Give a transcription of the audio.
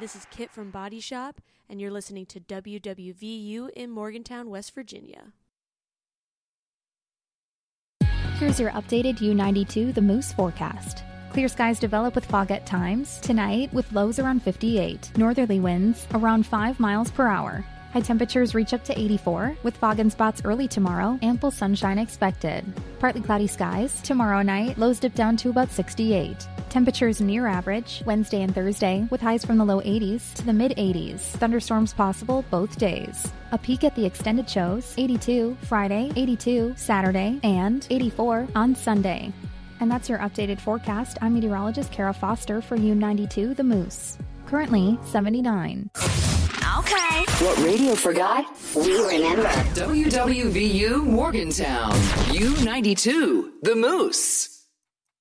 this is Kit from Body Shop, and you're listening to WWVU in Morgantown, West Virginia. Here's your updated U92 The Moose forecast. Clear skies develop with fog at times. Tonight, with lows around 58. Northerly winds around 5 miles per hour. High temperatures reach up to 84, with fog in spots early tomorrow. Ample sunshine expected. Partly cloudy skies. Tomorrow night, lows dip down to about 68. Temperatures near average Wednesday and Thursday, with highs from the low 80s to the mid-80s. Thunderstorms possible both days. A peek at the extended shows: 82 Friday, 82 Saturday, and 84 on Sunday. And that's your updated forecast. I'm meteorologist Kara Foster for U92 The Moose. Currently 79. Okay. What radio forgot, we remember. WWVU Morgantown, U92 The Moose.